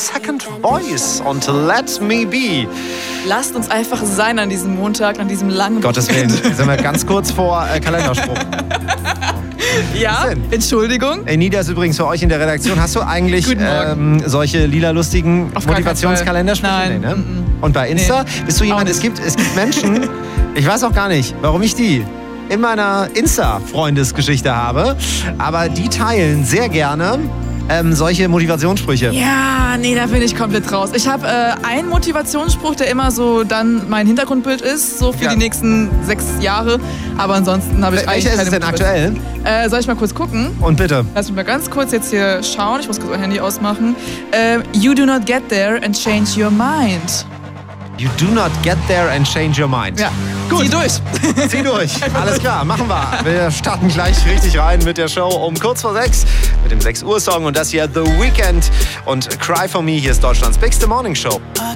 Second Voice und Let Me Be. Lasst uns einfach sein an diesem Montag, an diesem langen Gottes Willen, sind wir ganz kurz vor Kalenderspruch. Ja, Entschuldigung. Nida ist übrigens für euch in der Redaktion. Hast du eigentlich solche lila lustigen Auf gar keinen Motivationskalendersprüche? Fall. Nein. Nee, ne? Und bei Insta bist du jemand, es gibt Menschen, ich weiß auch gar nicht, warum ich die in meiner Insta-Freundesgeschichte habe, aber die teilen sehr gerne solche Motivationssprüche. Ja, nee, da bin ich komplett raus. Ich habe einen Motivationsspruch, der immer so dann mein Hintergrundbild ist, so für die nächsten 6 Jahre. Aber ansonsten habe ich eigentlich Welcher ist es denn aktuell? Soll ich mal kurz gucken? Und bitte. Lass mich mal ganz kurz jetzt hier schauen. Ich muss kurz mein Handy ausmachen. You do not get there and change your mind. You do not get there and change your mind. Ja, gut. Zieh durch. Zieh durch. Alles klar, machen wir. Wir starten gleich richtig rein mit der Show um kurz vor 6 mit dem 6 Uhr Song und das hier The Weeknd und Cry For Me. Hier ist Deutschlands bigste Morning Show.